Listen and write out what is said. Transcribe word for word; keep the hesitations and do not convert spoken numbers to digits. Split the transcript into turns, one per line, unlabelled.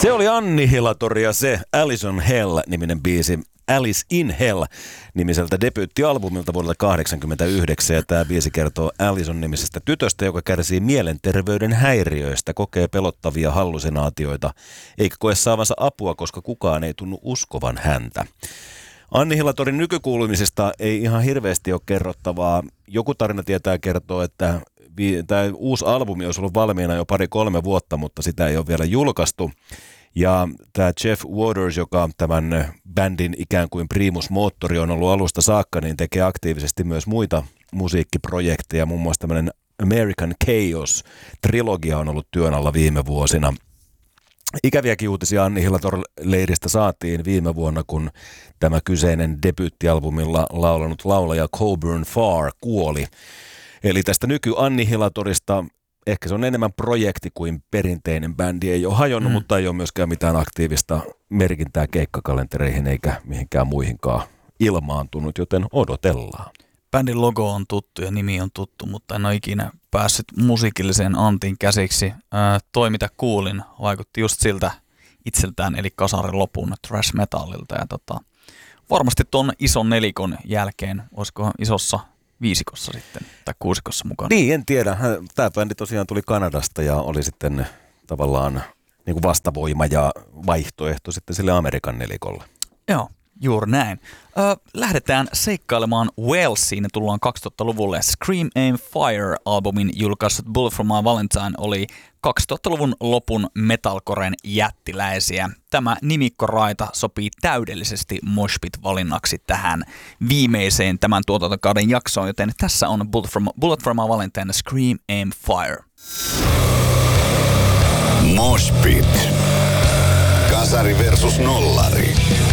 Se oli Annihilator ja se Alice in Hell-niminen biisi. Alice in Hell nimiseltä debyyttialbumilta vuodelta kahdeksankymmentäyhdeksän. Ja tämä biisi kertoo Alison nimisestä tytöstä, joka kärsii mielenterveyden häiriöistä, kokee pelottavia hallusinaatioita, eikä koe saavansa apua, koska kukaan ei tunnu uskovan häntä. Annihilatorin nykykuulumisista ei ihan hirveästi ole kerrottavaa. Joku tarina tietää kertoo, että tämä uusi albumi olisi ollut valmiina jo pari-kolme vuotta, mutta sitä ei ole vielä julkaistu. Ja tämä Jeff Waters, joka tämän bändin ikään kuin primus moottori on ollut alusta saakka, niin tekee aktiivisesti myös muita musiikkiprojekteja. Muun muassa tämmöinen American Chaos-trilogia on ollut työn alla viime vuosina. Ikäviäkin uutisia Annihilator-leiristä saatiin viime vuonna, kun tämä kyseinen debyyttialbumilla laulanut laulaja Coburn Farr kuoli. Eli tästä nyky-Annihilatorista ehkä se on enemmän projekti kuin perinteinen bändi. Ei ole hajonnut, mm. mutta ei ole myöskään mitään aktiivista merkintää keikkakalentereihin eikä mihinkään muihinkaan ilmaantunut, joten odotellaan.
Bändin logo on tuttu ja nimi on tuttu, mutta en ole ikinä päässyt musiikilliseen antiin käsiksi. Ää, toi mitä kuulin vaikutti just siltä itseltään, eli kasarin lopun thrash metallilta. Ja tota, varmasti tuon ison nelikon jälkeen, olisiko isossa viisikossa sitten, tai kuusikossa mukana?
Niin, en tiedä. Tämä bändi tosiaan tuli Kanadasta ja oli sitten tavallaan niin kuin vastavoima ja vaihtoehto sitten sille Amerikan nelikolle.
Joo, juuri näin. Ö, lähdetään seikkailemaan Walesiin ja tullaan kaksituhattaluvulle. Scream Aim Fire-albumin julkaissut Bullet for My Valentine oli kaksituhattaluvun lopun metalcoren jättiläisiä. Tämä nimikkoraita sopii täydellisesti Moshpit-valinnaksi tähän viimeiseen tämän tuotantokauden jaksoon, joten tässä on Bullet for My, Bullet for My Valentine Scream Aim Fire.
Moshpit. Kasari versus nollari.